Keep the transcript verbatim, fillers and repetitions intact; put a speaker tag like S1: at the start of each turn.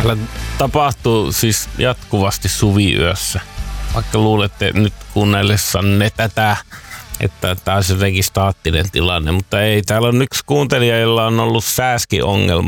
S1: täällä tapahtuu siis jatkuvasti suviyössä. Vaikka luulette nyt kuunnellessanne tätä, että tämä on jotenkin staattinen tilanne, mutta ei. Täällä on yksi kuuntelija, jolla on ollut sääskiongelma